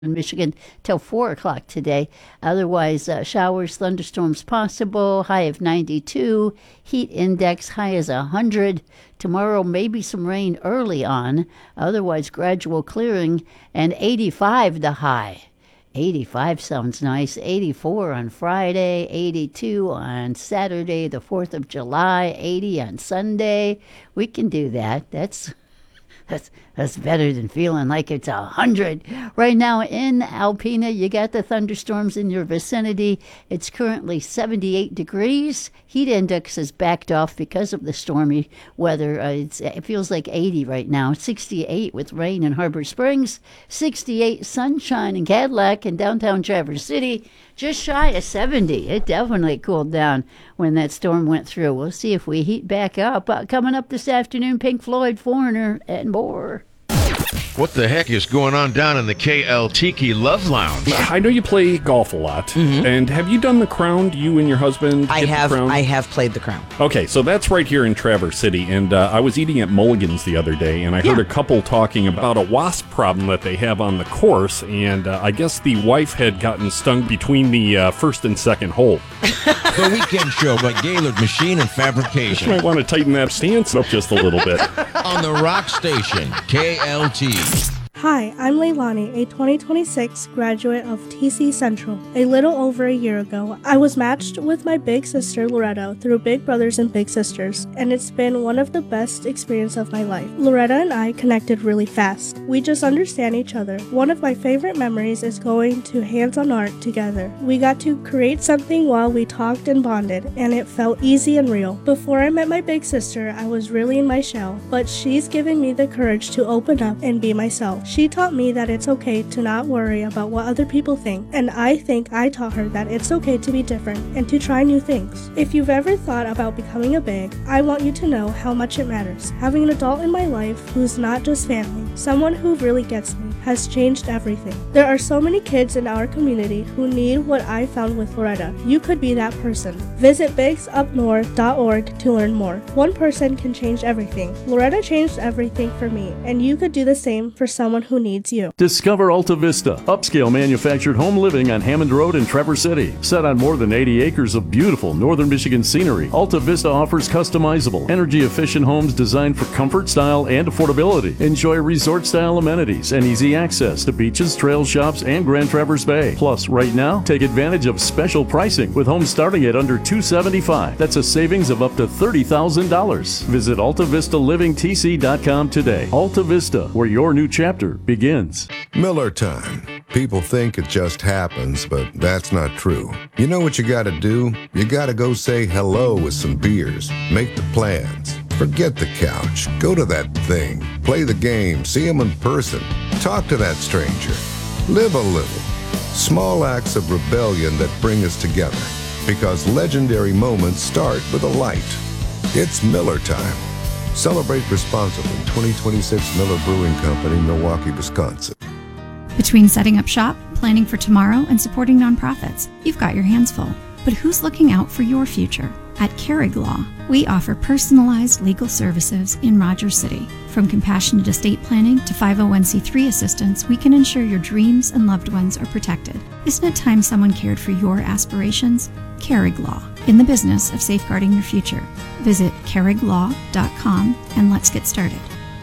in Michigan till 4 o'clock today. Otherwise, showers, thunderstorms possible. High of 92. Heat index high as 100. Tomorrow, maybe some rain early on. Otherwise, gradual clearing. And 85 the high. 85 sounds nice. 84 on Friday, 82 on Saturday, the 4th of July, 80 on Sunday. We can do that. That's better than feeling like it's 100. Right now in Alpena, you got the thunderstorms in your vicinity. It's currently 78 degrees. Heat index is backed off because of the stormy weather. It feels like 80 right now. 68 with rain in Harbor Springs. 68 sunshine in Cadillac and downtown Traverse City. Just shy of 70. It definitely cooled down when that storm went through. We'll see if we heat back up. Coming up this afternoon, Pink Floyd, Foreigner, and more. What the heck is going on down in the KL Tiki Love Lounge? I know you play golf a lot. And have you done the Crown? You and your husband? I have. The Crown? I have played the Crown. Okay, so that's right here in Traverse City. And I was eating at Mulligan's the other day, and I heard a couple talking about a wasp problem that they have on the course. And I guess the wife had gotten stung between the first and second hole. The Weekend Show by Gaylord Machine and Fabrication. You might want to tighten that stance up just a little bit. On the Rock Station, KLT. Hi, I'm Leilani, a 2026 graduate of TC Central. A little over a year ago, I was matched with my big sister Loretta through Big Brothers and Big Sisters, and it's been one of the best experiences of my life. Loretta and I connected really fast. We just understand each other. One of my favorite memories is going to hands-on art together. We got to create something while we talked and bonded, and it felt easy and real. Before I met my big sister, I was really in my shell, but she's given me the courage to open up and be myself. She taught me that it's okay to not worry about what other people think, and I think I taught her that it's okay to be different and to try new things. If you've ever thought about becoming a big, I want you to know how much it matters. Having an adult in my life who's not just family, someone who really gets me, has changed everything. There are so many kids in our community who need what I found with Loretta. You could be that person. Visit bigsupnorth.org to learn more. One person can change everything. Loretta changed everything for me, and you could do the same for someone who needs you. Discover Alta Vista, upscale manufactured home living on Hammond Road in Traverse City. Set on more than 80 acres of beautiful northern Michigan scenery, Alta Vista offers customizable, energy-efficient homes designed for comfort, style, and affordability. Enjoy resort-style amenities and easy access to beaches, trail shops, and Grand Traverse Bay. Plus, right now, take advantage of special pricing with homes starting at under $275. That's a savings of up to $30,000. Visit AltaVistaLivingTC.com today. Alta Vista, where your new chapter begins. Miller time. People think it just happens, but that's not true. You know what you gotta do? You gotta go say hello with some beers. Make the plans. Forget the couch. Go to that thing. Play the game. See him in person. Talk to that stranger. Live a little. Small acts of rebellion that bring us together. Because legendary moments start with a light. It's Miller time. Celebrate responsibly. 2026 Miller Brewing Company, Milwaukee, Wisconsin. Between setting up shop, planning for tomorrow, and supporting nonprofits, you've got your hands full. But who's looking out for your future? At Carrig Law, we offer personalized legal services in Rogers City. From compassionate estate planning to 501c3 assistance, we can ensure your dreams and loved ones are protected. Isn't it time someone cared for your aspirations? Carrig Law, in the business of safeguarding your future. Visit carriglaw.com and let's get started.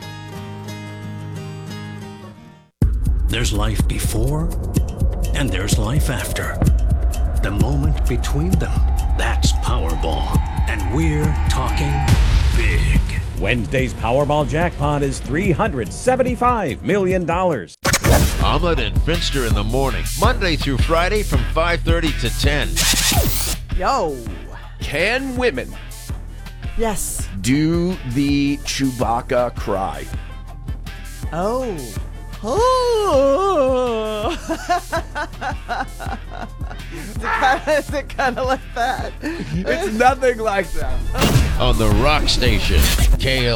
There's life before and there's life after. The moment between them, that's Powerball. And we're talking big. Wednesday's Powerball jackpot is $375 million. Omelet and Finster in the morning, Monday through Friday from 5:30 to 10. Yo. Can women Yes. do the Chewbacca cry? Oh. Oh. Is it kind of like that? It's nothing like that. On the Rock Station, KL.